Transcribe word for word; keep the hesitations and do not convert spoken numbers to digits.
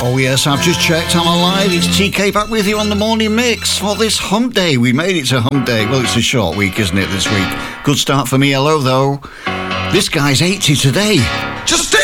Oh yes, I've just checked, I'm alive. It's T K back with you on the morning mix for this hump day. We made it to hump day. Well, it's a short week, isn't it, this week? Good start for me, hello though. This guy's eighty today.